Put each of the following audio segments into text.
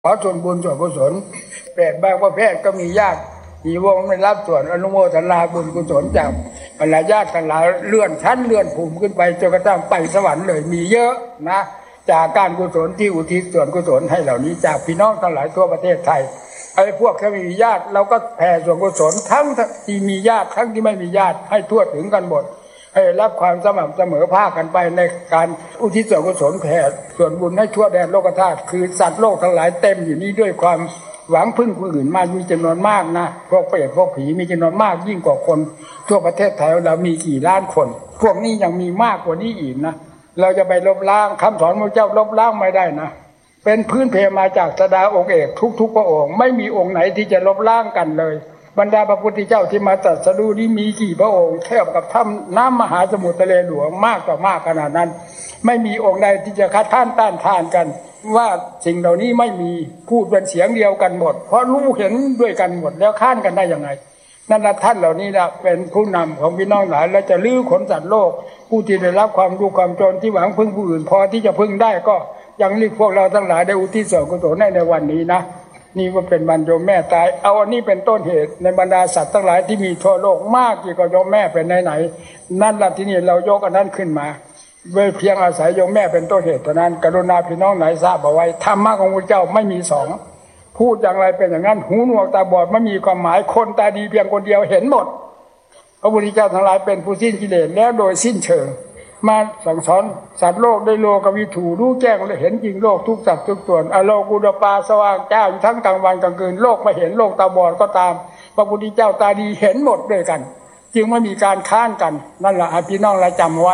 ขอส่วนบุญส่วนกุศลแปดบางประเภทก็มีญาติมีวงไม่รับส่วนอนุโมทนาบุญกุศลจากบรรดาญาติทั้งหลายเลื่อนชั้นเลื่อนภูมิขึ้นไปจนกระทั่งไปสวรรค์เลยมีเยอะนะจากการกุศลที่อุทิศส่วนกุศลให้เหล่านี้จากพี่น้องทั้งหลายทั่วประเทศไทยไอ้พวกที่มีญาติเราก็แผ่ส่วนกุศลทั้งที่มีญาติทั้งที่ไม่มีญาติให้ทั่วถึงกันหมดให้รับความสม่ำเสมอภาคกันไปในการอุทิศส่วนกุศลแผ่ส่วนบุญให้ทั่วแดนโลกธาตุคือสัตว์โลกทั้งหลายเต็มอยู่นี้ด้วยความหวังพึ่งผู้อื่นมามีจำนวนมากนะพวกเปรตพวกผีมีจำนวนมากยิ่งกว่าคนทั่วประเทศไทยเรามีกี่ล้านคนพวกนี้ยังมีมากกว่านี้อีกนะเราจะไปลบล้างคำสอนพระเจ้าลบล้างไม่ได้นะเป็นพื้นเพมาจากสดาองค์เอกทุกพระองค์ไม่มีองค์ไหนที่จะลบล้างกันเลยบรรดาพระพุทธเจ้าที่มาตรัสรู้นี้มีกี่พระองค์เทียบกับถ้ำน้ำมหาสมุทรทะเลหลวงมากกว่ามากขนาดนั้นไม่มีองค์ใดที่จะคัดค้านต้านทานกันว่าสิ่งเหล่านี้ไม่มีพูดเป็นเสียงเดียวกันหมดเพราะรู้เห็นด้วยกันหมดแล้วค้านกันได้ยังไงนั่นแหละท่านเหล่านี้นะเป็นผู้นำของพี่น้องหลายและจะลื้อขนสัตว์โลกผู้ที่ได้รับความรู้ความจนที่หวังพึ่งผู้อื่นพอที่จะพึ่งได้ก็ยังเรียกพวกเราทั้งหลายได้อุทิศส่วนกุศลในวันนี้นะนี่ว่าเป็นวันโยมแม่ตายเอาอันนี้เป็นต้นเหตุในบรรดาสัตว์ทั้งหลายที่มีทั่วโลกมากกี่ก็โยมแม่เป็นไหนๆนั่นละที่นี่เรายกอันนั้นขึ้นมาเพียงอาศัยโยมแม่เป็นต้นเหตุเท่านั้นกรุณาพี่น้องไหนทราบเอาไว้ธรรมะของพระเจ้าไม่มีสองพูดอย่างไรเป็นอย่างนั้นหูหนวกตาบอดไม่มีความหมายคนตาดีเพียงคนเดียวเห็นหมดพระพุทธเจ้าทั้งหลายเป็นผู้สิ้นกิเลสแล้วโดยสิ้นเชิงมาสั่งสอนสัตว์โลกได้โลกวิถูรู้แจ้งและเห็นจริงโลกทุกสัตว์ทุกส่วนอโลกุตปาสว่างเจ้าอยู่ทั้งกลางวันกลางคืนโลกไม่เห็นโลกตาบอดก็ตามพระพุทธเจ้าตาดีเห็นหมดด้วยกันจึงไม่มีการค้านกันนั่นแหละพี่น้องเราจำไว้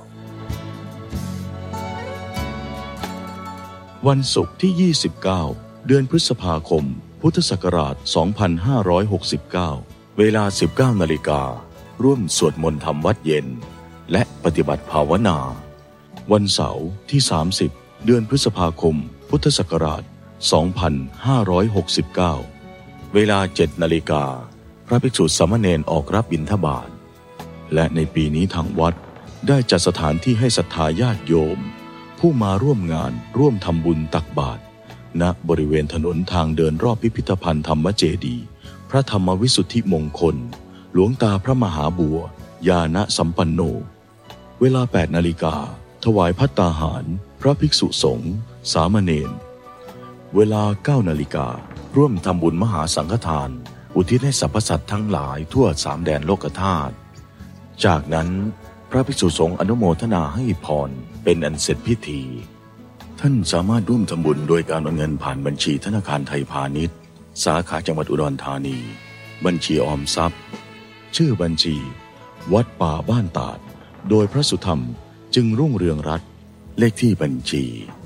วันศุกร์ที่ 29 เดือนพฤษภาคม พุทธศักราช 2569 เวลา 19 นาฬิกา ร่วมสวดมนต์ธรรมวัดเย็นและปฏิบัติภาวนา วันเสาร์ที่ 30 เดือนพฤษภาคม พุทธศักราช 2569 เวลา 7 นาฬิกา พระภิกษุสามเณรออกรับบิณฑบาต และในปีนี้ทางวัดได้จัดสถานที่ให้ศรัทธาญาติโยมผู้มาร่วมงานร่วมทำบุญตักบาตรณบริเวณถนนทางเดินรอบพิพิธภัณฑ์ธรรมเจดีย์พระธรรมวิสุทธิมงคลหลวงตาพระมหาบัวญาณสัมปันโนเวลา 8 นาฬิกาถวายภัตตาหารพระภิกษุสงฆ์สามเณรเวลา 9 นาฬิการ่วมทำบุญมหาสังฆทานอุทิศให้สรรพสัตว์ทั้งหลายทั่ว3แดนโลกธาตุจากนั้นพระภิกษุสงฆ์อนุโมทนาให้พรเป็นอันเสร็จพิธีท่านสามารถร่วมทำบุญโดยการโอนเงินผ่านบัญชีธนาคารไทยพาณิชย์สาขาจังหวัดอุดรธานีบัญชีออมทรัพย์ชื่อบัญชีวัดป่าบ้านตาดโดยพระสุธรรมจึงรุ่งเรืองรัตน์เลขที่บัญชี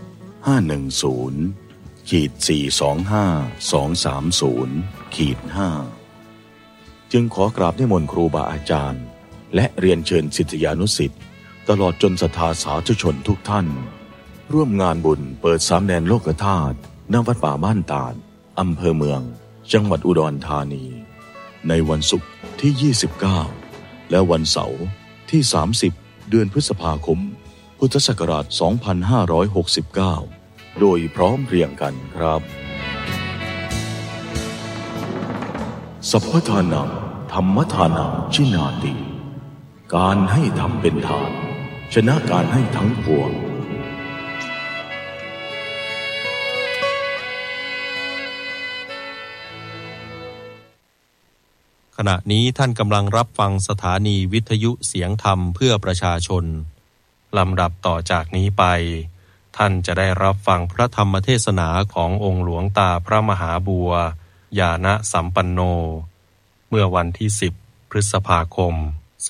510-425-230-5จึงขอกราบนิมนต์ครูบาอาจารย์และเรียนเชิญศิษยานุศิษย์ตลอดจนศรัทธาสาธุชนทุกท่านร่วมงานบุญเปิด3แดนโลกธาตุณวัดป่าบ้านตาดอำเภอเมืองจังหวัดอุดรธานีในวันศุกร์ที่ 29 และวันเสาร์ที่ 30 เดือนพฤษภาคม พุทธศักราช 2569 โดยพร้อมเพรียงกันครับสัพพทานังธรรมทานังชินาติการให้ธรรมเป็นทานชนะการให้ทั้งปวงขณะนี้ท่านกำลังรับฟังสถานีวิทยุเสียงธรรมเพื่อประชาชนลำดับต่อจากนี้ไปท่านจะได้รับฟังพระธรรมเทศนาขององค์หลวงตาพระมหาบัวญาณสัมปันโนเมื่อวันที่10พฤษภาคม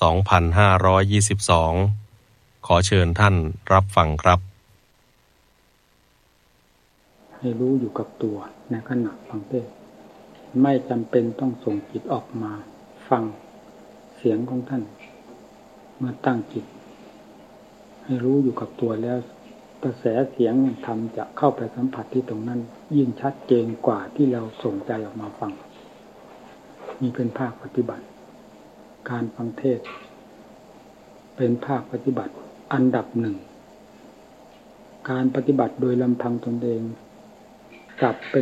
2522ขอเชิญท่านรับฟังครับให้รู้อยู่กับตัวในขณะฟังเทศน์ไม่จำเป็นต้องส่งจิตออกมาฟังเสียงของท่านเมื่อตั้งจิตให้รู้อยู่กับตัวแล้วกระแสเสียงธรรมจะเข้าไปสัมผัสที่ตรงนั้นยิ่งชัดเจนกว่าที่เราส่งใจออกมาฟังนี่เป็นภาคปฏิบัติการฟังเทศน์เป็นภาคปฏิบัติอันดับหนึ่งการปฏิบัติโดยลำพังตนเองกลับเป็น